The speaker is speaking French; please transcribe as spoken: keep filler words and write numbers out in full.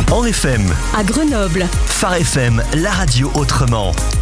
En F M. À Grenoble. Phare F M, la radio autrement.